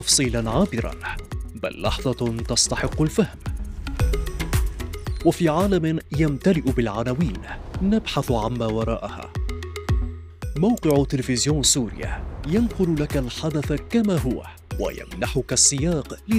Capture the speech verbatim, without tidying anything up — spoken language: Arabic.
تفصيلا عابرا، بل لحظة تستحق الفهم. وفي عالم يمتلئ بالعناوين نبحث عما وراءها. موقع تلفزيون سوريا ينقل لك الحدث كما هو ويمنحك السياق